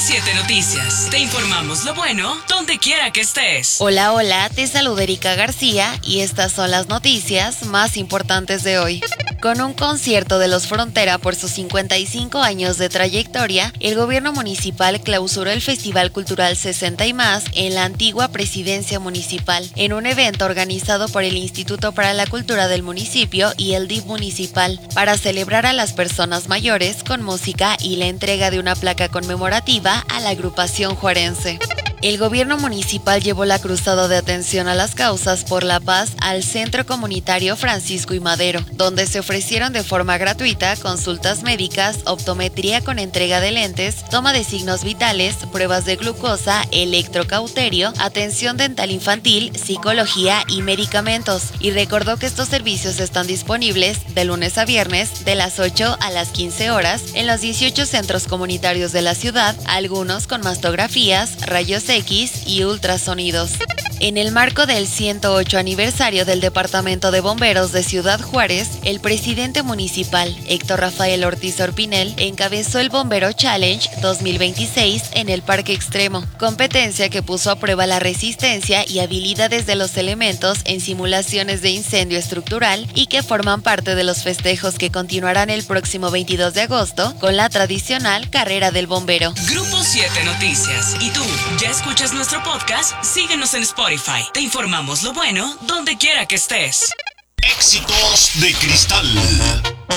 7 Noticias. Te informamos lo bueno donde quiera que estés. Hola, hola, te saluda Erika García y estas son las noticias más importantes de hoy. Con un concierto de Los Frontera por sus 55 años de trayectoria, el gobierno municipal clausuró el Festival Cultural 60 y más en la antigua presidencia municipal, en un evento organizado por el Instituto para la Cultura del municipio y el DIF municipal, para celebrar a las personas mayores con música y la entrega de una placa conmemorativa a la agrupación juarense. El gobierno municipal llevó la cruzada de atención a las causas por la paz al Centro Comunitario Francisco I. Madero, donde se ofrecieron de forma gratuita consultas médicas, optometría con entrega de lentes, toma de signos vitales, pruebas de glucosa, electrocauterio, atención dental infantil, psicología y medicamentos. Y recordó que estos servicios están disponibles de lunes a viernes de las 8 a las 15 horas en los 18 centros comunitarios de la ciudad, algunos con mastografías, rayos X y ultrasonidos. En el marco del 108 aniversario del Departamento de Bomberos de Ciudad Juárez, el presidente municipal, Héctor Rafael Ortiz Orpinel, encabezó el Bombero Challenge 2026 en el Parque Extremo, competencia que puso a prueba la resistencia y habilidades de los elementos en simulaciones de incendio estructural y que forman parte de los festejos que continuarán el próximo 22 de agosto con la tradicional Carrera del Bombero. Grupo 7 Noticias. ¿Y tú, ya escuchas nuestro podcast? Síguenos en Spotify. Te informamos lo bueno donde quiera que estés. Éxitos de Cristal.